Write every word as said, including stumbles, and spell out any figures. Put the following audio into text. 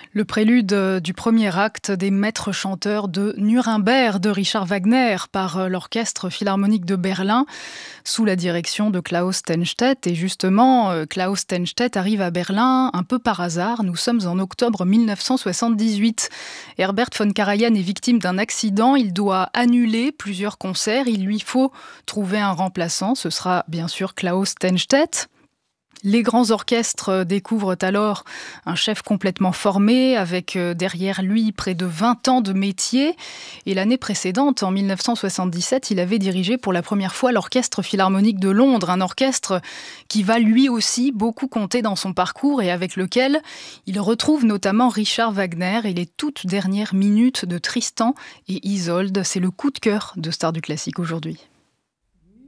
Le prélude euh, du premier acte des maîtres chanteurs de Nuremberg de Richard Wagner par euh, l'Orchestre Philharmonique de Berlin sous la direction de Klaus Steinstedt. Et justement, euh, Klaus Steinstedt arrive à Berlin un peu par hasard. Nous sommes en octobre mille neuf cent soixante-dix-huit. Herbert von Karajan est victime d'un accident. Il doit annuler plusieurs concerts. Il lui faut trouver un remplaçant. Ce sera bien sûr Klaus Steinstedt. Les grands orchestres découvrent alors un chef complètement formé, avec derrière lui près de vingt ans de métier. Et l'année précédente, en mille neuf cent soixante-dix-sept, il avait dirigé pour la première fois l'Orchestre Philharmonique de Londres, un orchestre qui va lui aussi beaucoup compter dans son parcours et avec lequel il retrouve notamment Richard Wagner et les toutes dernières minutes de Tristan et Isolde. C'est le coup de cœur de Stars du classique aujourd'hui.